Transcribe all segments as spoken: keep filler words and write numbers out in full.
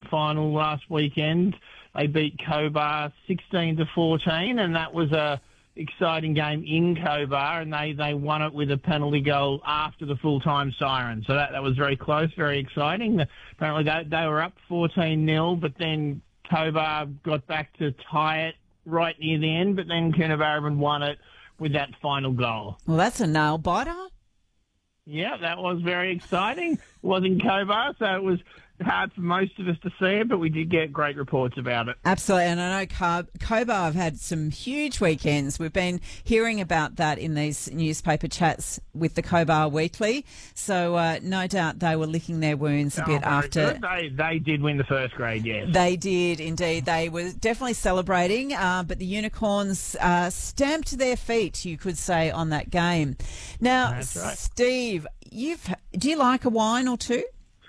final last weekend. They beat Cobar sixteen to fourteen, and that was a exciting game in Cobar, and they, they won it with a penalty goal after the full-time siren. So that, that was very close, very exciting. Apparently they, they were up fourteen nil, but then Cobar got back to tie it right near the end, but then Coonabarabran won it with that final goal. Well, that's a nail-biter. Yeah, that was very exciting. It was in Cobar, so it was hard for most of us to see it, but we did get great reports about it. Absolutely, and I know Car- Cobar have had some huge weekends. We've been hearing about that in these newspaper chats with the Cobar Weekly, so uh, no doubt they were licking their wounds a Oh, bit very after. good. They, they did win the first grade, yes. They did, indeed. They were definitely celebrating, uh, but the Unicorns uh, stamped their feet, you could say, on that game. Now, That's right. Steve, you've do you like a wine or two?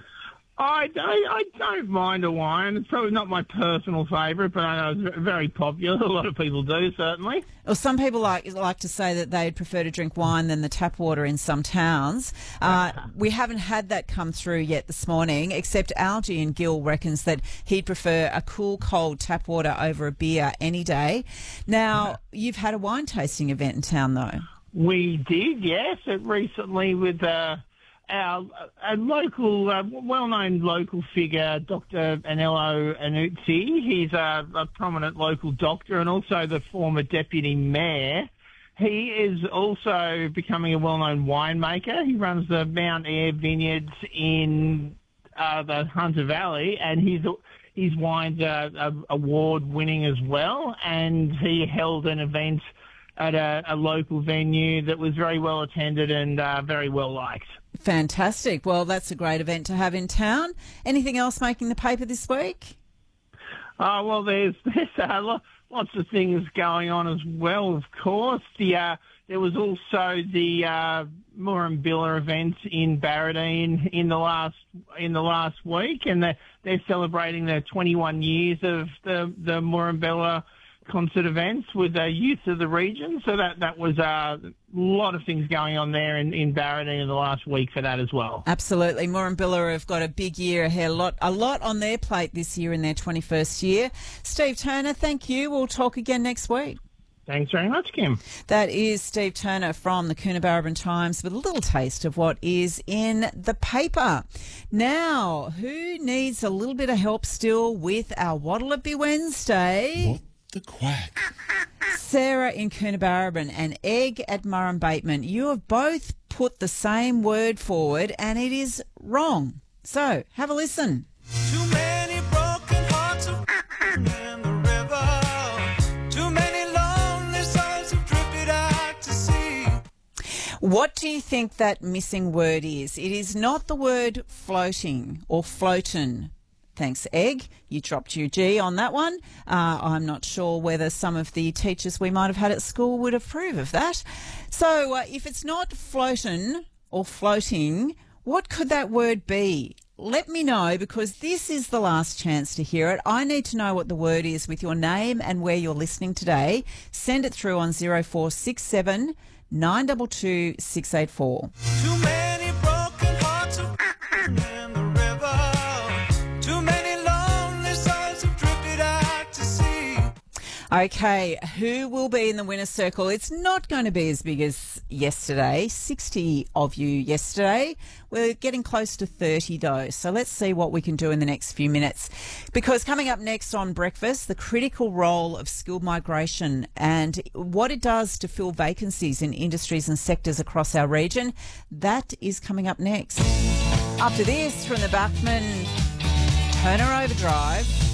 I, I, I don't mind a wine. It's probably not my personal favourite, but I know it's very popular. A lot of people do, certainly. Well, some people like like to say that they'd prefer to drink wine than the tap water in some towns. Uh, we haven't had that come through yet this morning, except Algie in Gill reckons that he'd prefer a cool, cold tap water over a beer any day. Now, you've had a wine tasting event in town, though. We did, yes, it recently with uh, our a local, uh, well-known local figure, Doctor Anello Anuzzi. He's a, a prominent local doctor and also the former deputy mayor. He is also becoming a well-known winemaker. He runs the Mount Eyre Vineyards in uh, the Hunter Valley, and his his wines are, are award-winning as well. And he held an event at a, a local venue that was very well attended and uh, very well liked. Fantastic. Well, that's a great event to have in town. Anything else making the paper this week? Oh, well, there's, there's uh, lo- lots of things going on as well, of course. The uh, There was also the uh, Murrumbilla event in Barradine in the last in the last week, and they're, they're celebrating the twenty-one years of the, the Murrumbilla concert events with the youth of the region. So that, that was uh, a lot of things going on there in, in Barradine in the last week for that as well. Absolutely. Murrumbilla have got a big year ahead, a lot, a lot on their plate this year in their twenty-first year. Steve Turner, thank you. We'll talk again next week. Thanks very much, Kim. That is Steve Turner from the Coonabarabran Times with a little taste of what is in the paper. Now, who needs a little bit of help still with our Waddle-a-Bee Wednesday? What the quack? Sarah in Coonabarabran and Egg at Murrumbateman. You have both put the same word forward and it is wrong. So, have a listen. Too many broken hearts have in the river. Too many lonely souls have drifted out to sea. What do you think that missing word is? It is not the word floating or floatin'. Thanks, Egg. You dropped your G on that one. Uh, I'm not sure whether some of the teachers we might have had at school would approve of that. So uh, if it's not floatin' or floating, what could that word be? Let me know, because this is the last chance to hear it. I need to know what the word is with your name and where you're listening today. Send it through on zero four six seven nine two two six eight four. Too many broken hearts have in the river. Too many lonely souls have drifted out to sea. Okay, who will be in the winner's circle? It's not going to be as big as yesterday. sixty of you yesterday. We're getting close to thirty though. So let's see what we can do in the next few minutes. Because coming up next on Breakfast, the critical role of skilled migration and what it does to fill vacancies in industries and sectors across our region. That is coming up next. After this, from the Bachman Turner Overdrive.